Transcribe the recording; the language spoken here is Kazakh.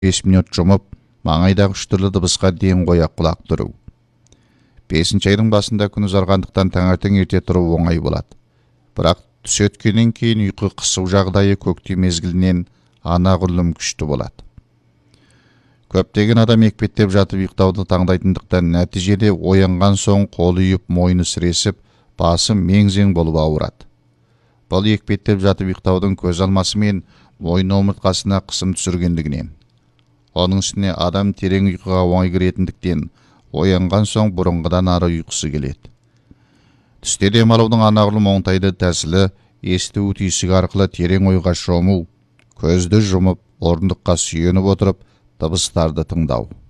5 минут жұмып, маңайдағы үш түрлі дыбысқа дейін қоя құлақ тұру. 5-ші айдың басында күн ұзарғандықтан таңертең ерте тұру оңай болады. Бірақ түс өткеннен кейін ұйқы қысу жағдайы көктем мезгілінен анағұрлым күшті болады. Көптеген адам екпеттеп жатып ұйықтауды таңдайтындықтан нәтижеде оянған соң қолы үйіп, мойны сіресіп, басы мең-зең болып ауырады. Бұл екпеттеп жатып ұйықтаудың көз алмасы мен мойын омыртқасына қысым түсіргендігінен. Оның үстіне адам терең ұйқыға оңай кіретіндіктен оянған соң бұрынғыдан ары ұйқысы келеді. Түсте демалудың анағұрлым оңтайлы тәсілі есту түйсігі арқылы терең ойға шому, көзді жұмып, орындыққа сүйеніп отырып дыбыстарды тыңдау.